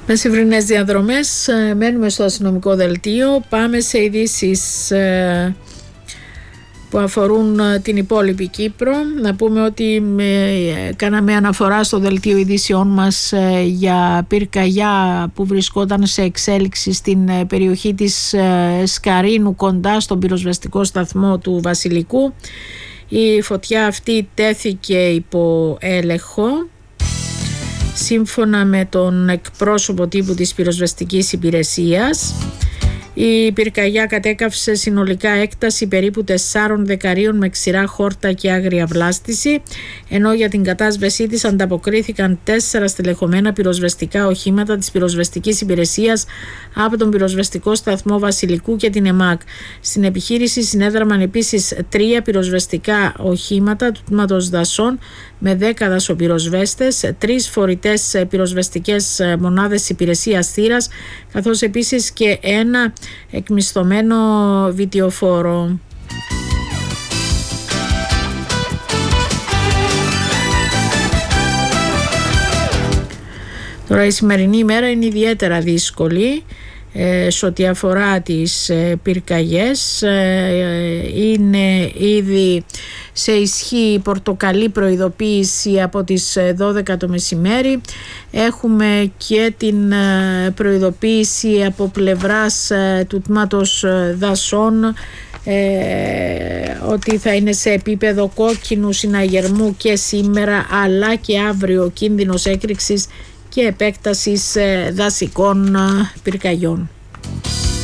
Μεσημβρινές διαδρομές, μένουμε στο αστυνομικό δελτίο, πάμε σε ειδήσεις που αφορούν την υπόλοιπη Κύπρο. Να πούμε ότι κάναμε αναφορά στο δελτίο ειδήσεών μας για πυρκαγιά που βρισκόταν σε εξέλιξη στην περιοχή της Σκαρίνου, κοντά στον πυροσβεστικό σταθμό του Βασιλικού. Η φωτιά αυτή τέθηκε υπό έλεγχο. Σύμφωνα με τον εκπρόσωπο τύπου της πυροσβεστικής υπηρεσίας, η πυρκαγιά κατέκαυσε συνολικά έκταση περίπου 4 δεκαρίων με ξηρά χόρτα και άγρια βλάστηση, ενώ για την κατάσβεσή της ανταποκρίθηκαν 4 στελεχωμένα πυροσβεστικά οχήματα της πυροσβεστικής υπηρεσίας από τον πυροσβεστικό σταθμό Βασιλικού και την ΕΜΑΚ. Στην επιχείρηση συνέδραμαν επίσης 3 πυροσβεστικά οχήματα του τμήματος δασών με 10 δασοπυροσβέστες, 3 φορητές πυροσβεστικές μονάδες υπηρεσίας θύρας, καθώς επίσης και ένα εκμισθωμένο βιτιοφόρο. Τώρα η σημερινή ημέρα είναι ιδιαίτερα δύσκολη σε ό,τι αφορά τις πυρκαγιές. Είναι ήδη σε ισχύ πορτοκαλί προειδοποίηση από τις 12 το μεσημέρι. Έχουμε και την προειδοποίηση από πλευράς του τμήματος δασών ότι θα είναι σε επίπεδο κόκκινου συναγερμού και σήμερα, αλλά και αύριο κίνδυνος έκρηξης και επέκτασης δασικών πυρκαγιών.